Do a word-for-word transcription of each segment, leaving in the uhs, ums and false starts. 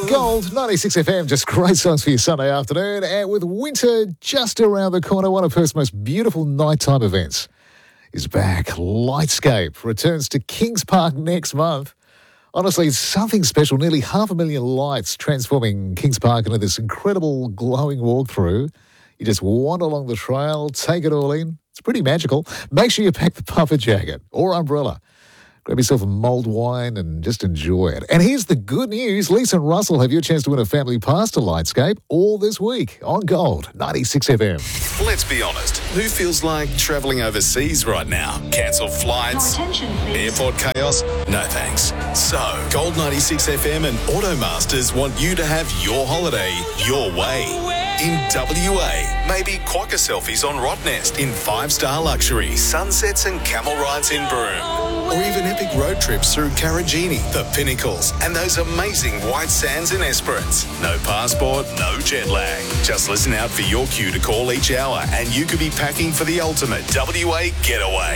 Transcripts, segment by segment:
Gold, ninety-six F M, just great songs for your Sunday afternoon. And with winter just around the corner, one of Perth's most beautiful nighttime events is back. Lightscape returns to Kings Park next month. Honestly, it's something special. Nearly half a million lights transforming Kings Park into this incredible glowing walkthrough. You just wander along the trail, take it all in. It's pretty magical. Make sure you pack the puffer jacket or umbrella. Grab yourself a mulled wine and just enjoy it. And here's the good news. Lisa and Russell have your chance to win a family pass to Lightscape all this week on Gold, ninety-six F M. Let's be honest. Who feels like travelling overseas right now? Cancelled flights? More attention, please. Airport chaos? No thanks. So, Gold ninety-six F M and Automasters want you to have your holiday your way. In W A, maybe quokka selfies on Rottnest in five-star luxury, sunsets and camel rides in Broome. Or even epic road trips through Karajini, the Pinnacles, and those amazing white sands in Esperance. No passport, no jet lag. Just listen out for your cue to call each hour and you could be packing for the ultimate W A getaway.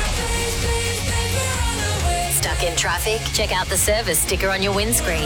Stuck in traffic? Check out the service sticker on your windscreen.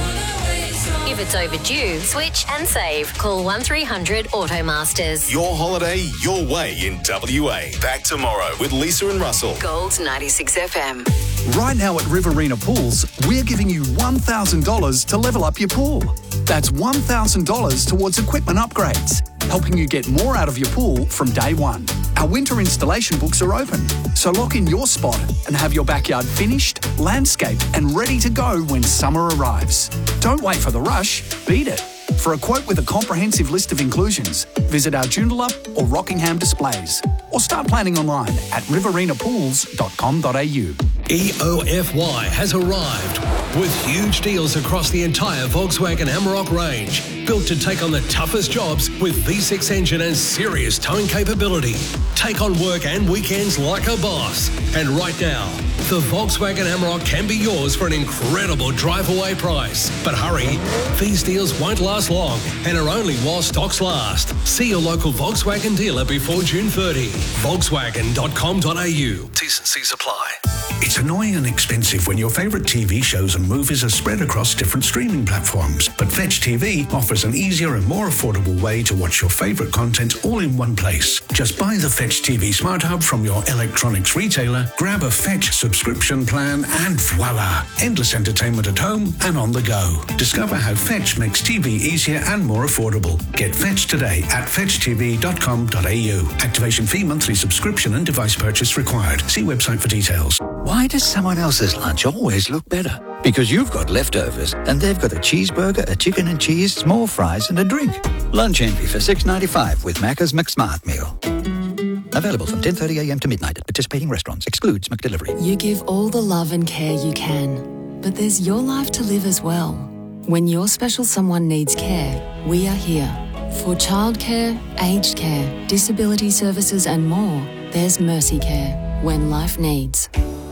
If it's overdue, switch and save. Call one three hundred Automasters. Your holiday, your way in W A. Back tomorrow with Lisa and Russell. Gold ninety-six F M. Right now at Riverina Pools, we're giving you one thousand dollars to level up your pool. That's one thousand dollars towards equipment upgrades, helping you get more out of your pool from day one. Our winter installation books are open, so lock in your spot and have your backyard finished, landscaped and ready to go when summer arrives. Don't wait for the rush, beat it. For a quote with a comprehensive list of inclusions, visit our Joondalup or Rockingham displays or start planning online at riverina pools dot com dot a u. E O F Y has arrived with huge deals across the entire Volkswagen Amarok range. Built to take on the toughest jobs with V six engine and serious towing capability. Take on work and weekends like a boss. And right now, the Volkswagen Amarok can be yours for an incredible drive-away price. But hurry, these deals won't last long and are only while stocks last. See your local Volkswagen dealer before June thirtieth. Volkswagen dot com dot a u. T's and C's apply. It's annoying and expensive when your favourite T V shows and movies are spread across different streaming platforms. But Fetch T V offers an easier and more affordable way to watch your favourite content all in one place. Just buy the Fetch T V Smart Hub from your electronics retailer, grab a Fetch subscription plan and voila! Endless entertainment at home and on the go. Discover how Fetch makes T V easier and more affordable. Get Fetch today at fetch t v dot com dot a u. Activation fee, monthly subscription and device purchase required. See website for details. Why does someone else's lunch always look better? Because you've got leftovers and they've got a cheeseburger, a chicken and cheese, small fries and a drink. Lunch envy for six ninety-five with Macca's McSmart Meal. Available from ten thirty a m to midnight at participating restaurants. Excludes McDelivery. You give all the love and care you can, but there's your life to live as well. When your special someone needs care, we are here. For childcare, aged care, disability services and more, there's Mercy Care when life needs.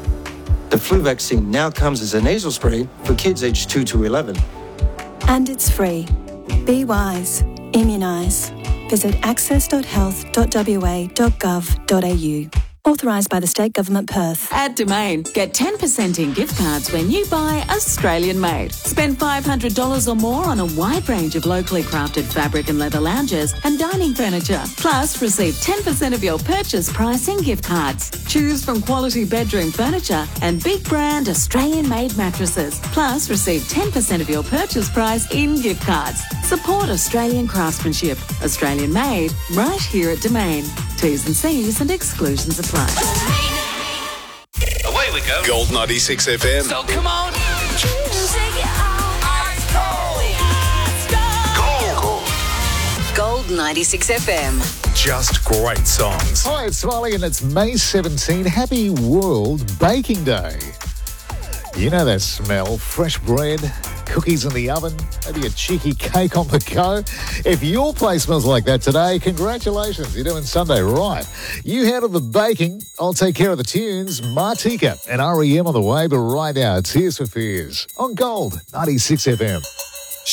The flu vaccine now comes as a nasal spray for kids aged two to eleven. And it's free. Be wise. Immunise. Visit access dot health dot w a dot gov dot a u. Authorised by the State Government Perth. At Domain, get ten percent in gift cards when you buy Australian made. Spend five hundred dollars or more on a wide range of locally crafted fabric and leather lounges and dining furniture. Plus, receive ten percent of your purchase price in gift cards. Choose from quality bedroom furniture and big brand Australian made mattresses. Plus, receive ten percent of your purchase price in gift cards. Support Australian craftsmanship. Australian made, right here at Domain. T's and C's and exclusions apply. Away we go. Gold ninety-six F M. So come on. Gold ninety-six F M. Just great songs. Hi, it's Smiley and it's May seventeenth. Happy World Baking Day. You know that smell. Fresh bread, cookies in the oven, maybe a cheeky cake on the go. If your place smells like that today, congratulations. You're doing Sunday right. You handle the baking. I'll take care of the tunes. Martika and R E M on the way, but right now, Tears for Fears on Gold ninety-six F M.